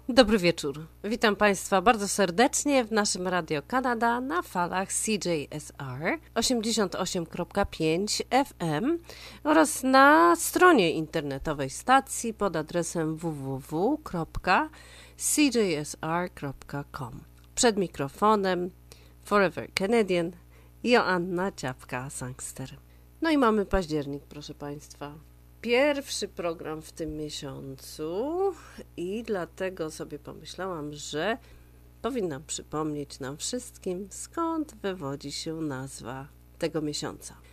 Dobry wieczór. Witam Państwa bardzo serdecznie w naszym Radio Kanada na falach CJSR 88,5 FM oraz na stronie internetowej stacji pod adresem www.cjsr.com. Przed mikrofonem Forever Canadian Joanna Ciapka-Sangster. No i mamy październik, proszę Państwa. Pierwszy program w tym miesiącu i dlatego sobie pomyślałam, że powinnam przypomnieć nam wszystkim, skąd wywodzi się nazwa tego miesiąca.